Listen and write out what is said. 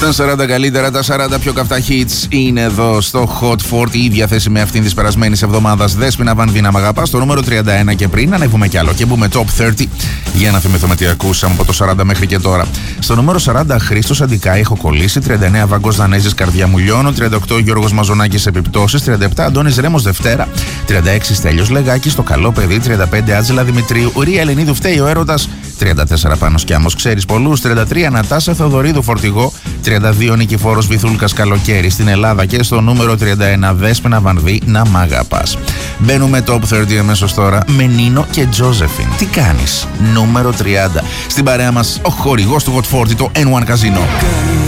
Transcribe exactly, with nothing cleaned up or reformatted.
Στα σαράντα καλύτερα, τα σαράντα πιο καυτά hits είναι εδώ στο Hot σαράντα. Η ίδια θέση με αυτήν τη περασμένη εβδομάδα. Δέσποινα Βανδίνα Μ' αγαπάς, στο νούμερο τριάντα ένα. Και πριν ανέβουμε κι άλλο και μπούμε top τριάντα για να θυμηθούμε τι ακούσαμε από το σαράντα μέχρι και τώρα. Στο νούμερο σαράντα Χρήστος Αντικάη, έχω κολλήσει. τριάντα εννέα Βάγκος Δανέζης, καρδιά μου λιώνω. τριάντα οκτώ Γιώργος Μαζονάκης, επιπτώσεις. τριάντα επτά Αντώνης Ρέμος, Δευτέρα. τριάντα έξι Στέλιος Λεγάκης, το καλό παιδί. τριάντα πέντε Άτζελα Δημητρίου, Ρία Ελληνίδου, φταίει ο έρωτας. τριάντα τέσσερα Πάνος Κιάμος, ξέρεις πολλούς. τριάντα τρία Νατάσα Θεοδωρίδου, Φορτηγό. τριάντα δύο Νικηφόρος Βυθούλκας, καλοκαίρι στην Ελλάδα. Και στο νούμερο τριάντα ένα Δέσποινα Βανδίνα Μ' αγαπάς. Μπαίνουμε top τριάντα αμέσως τώρα με Νίνο και Τζόζεφιν. Τι κάνεις? Νούμερο τριάντα. Στην παρέα μας ο χορηγός του Hot σαράντα, το N one Casino.